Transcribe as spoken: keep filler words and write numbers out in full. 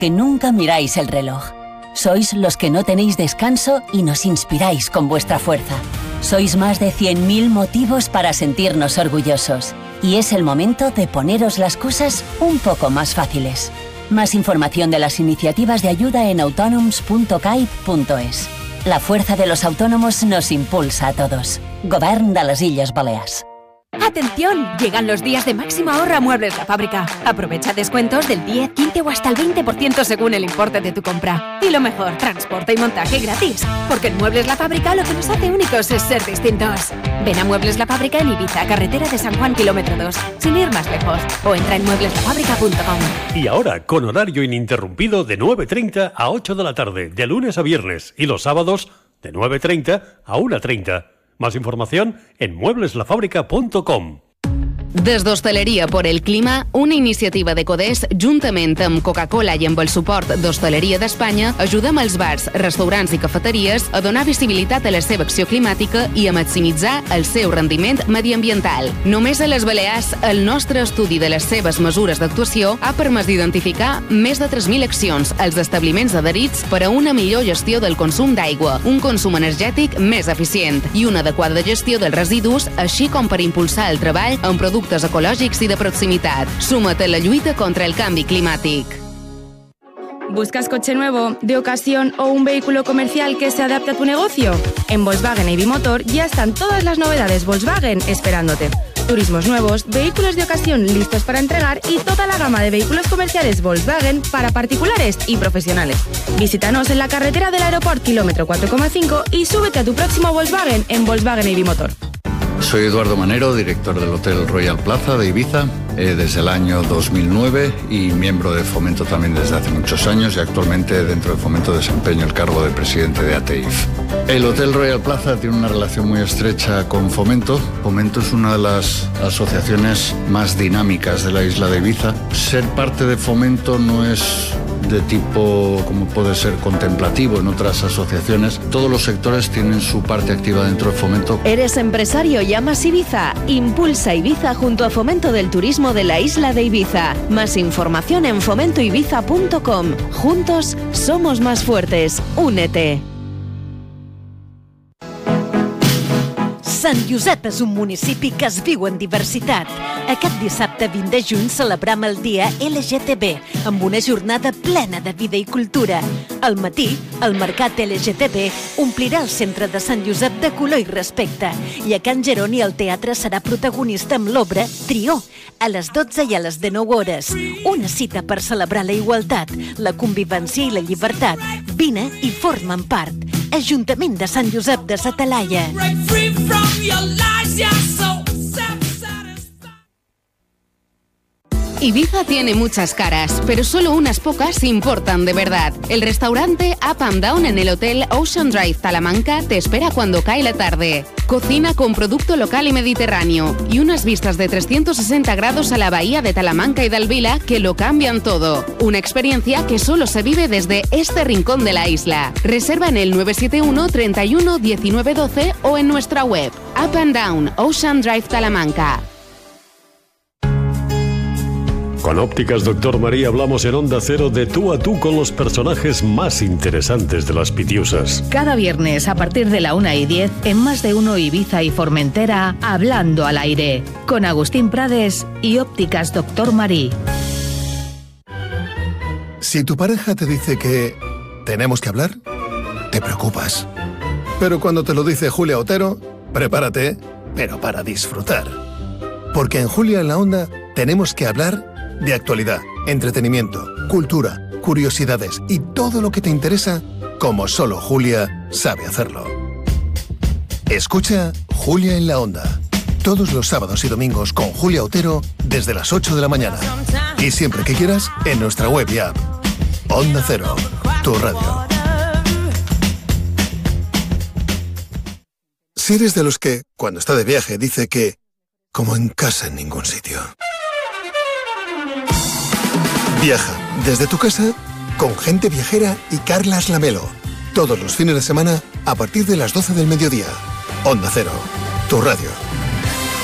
que nunca miráis el reloj. Sois los que no tenéis descanso y nos inspiráis con vuestra fuerza. Sois más de cien mil motivos para sentirnos orgullosos. Y es el momento de poneros las cosas un poco más fáciles. Más información de las iniciativas de ayuda en autonoms punto caib punto es. La fuerza de los autónomos nos impulsa a todos. Govern de les Illes Balears. ¡Atención! Llegan los días de máximo ahorro a Muebles La Fábrica. Aprovecha descuentos del diez, quince o hasta el veinte por ciento según el importe de tu compra. Y lo mejor, transporte y montaje gratis. Porque en Muebles La Fábrica lo que nos hace únicos es ser distintos. Ven a Muebles La Fábrica en Ibiza, carretera de San Juan, kilómetro dos, sin ir más lejos. O entra en muebles la fábrica punto com. Y ahora, con horario ininterrumpido de nueve treinta a ocho de la tarde, de lunes a viernes, y los sábados de nueve treinta a una treinta. Más información en muebles la fábrica punto com. Des d'Hostaleria por el Clima, una iniciativa de Codés, juntament amb Coca-Cola i amb el suport d'Hostaleria d'Espanya, ajudem els bars, restaurants i cafeteries a donar visibilitat a la seva acció climàtica i a maximitzar el seu rendiment mediambiental. Només a les Balears, el nostre estudi de les seves mesures d'actuació ha permès identificar més de tres mil accions als establiments adherits per a una millor gestió del consum d'aigua, un consum energètic més eficient i una adequada gestió dels residus, així com per impulsar el treball en productes ecològics i de proximitat. Súmate a la lluita contra el canvi climàtic. ¿Buscas coche nuevo, de ocasión o un vehículo comercial que se adapte a tu negocio? En Volkswagen e Bimotor ya están todas las novedades Volkswagen esperándote. Turismos nuevos, vehículos de ocasión listos para entregar y toda la gama de vehículos comerciales Volkswagen para particulares y profesionales. Visítanos en la carretera del aeropuerto kilómetro cuatro coma cinco y súbete a tu próximo Volkswagen en Volkswagen e Bimotor. Soy Eduardo Manero, director del Hotel Royal Plaza de Ibiza eh, desde el año dos mil nueve y miembro de Fomento también desde hace muchos años, y actualmente dentro de Fomento desempeño el cargo de presidente de A T I F. El Hotel Royal Plaza tiene una relación muy estrecha con Fomento. Fomento es una de las asociaciones más dinámicas de la isla de Ibiza. Ser parte de Fomento no es de tipo como puede ser contemplativo en otras asociaciones. Todos los sectores tienen su parte activa dentro de Fomento. ¿Eres empresario y amas Ibiza? Impulsa Ibiza junto a Fomento del Turismo de la isla de Ibiza. Más información en fomento ibiza punto com. Juntos somos más fuertes. Únete. Sant Josep és un municipi que es viu en diversitat. Aquest dissabte vint de juny celebrem el dia L G T B amb una jornada plena de vida i cultura. Al matí, el mercat L G T B omplirà el centre de Sant Josep de color i respecte, i a Can Geroni el teatre serà protagonista amb l'obra Trió, a les dotze i a les dinou hores. Una cita per celebrar la igualtat, la convivència i la llibertat. Vine i formen part. Ajuntament de Sant Josep de sa Talaia. Ibiza tiene muchas caras, pero solo unas pocas importan de verdad. El restaurante Up and Down en el Hotel Ocean Drive Talamanca te espera cuando cae la tarde. Cocina con producto local y mediterráneo y unas vistas de trescientos sesenta grados a la bahía de Talamanca y de Alvila que lo cambian todo. Una experiencia que solo se vive desde este rincón de la isla. Reserva en el nueve siete uno, treinta y uno, diecinueve doce o en nuestra web. Up and Down Ocean Drive Talamanca. Con Ópticas Doctor María hablamos en Onda Cero de tú a tú con los personajes más interesantes de las Pitiusas. Cada viernes a partir de la una y diez en Más de Uno Ibiza y Formentera, Hablando al Aire, con Agustín Prades y Ópticas Doctor María. Si tu pareja te dice que tenemos que hablar, te preocupas. Pero cuando te lo dice Julia Otero, prepárate, pero para disfrutar. Porque en Julia en la Onda tenemos que hablar de actualidad, entretenimiento, cultura, curiosidades y todo lo que te interesa, como solo Julia sabe hacerlo. Escucha Julia en la Onda, todos los sábados y domingos con Julia Otero desde las ocho de la mañana. Y siempre que quieras, en nuestra web y app. Onda Cero, tu radio. Si eres de los que, cuando está de viaje, dice que, como en casa en ningún sitio. Viaja desde tu casa con Gente Viajera y Carlas Lamelo. Todos los fines de semana a partir de las doce del mediodía. Onda Cero, tu radio.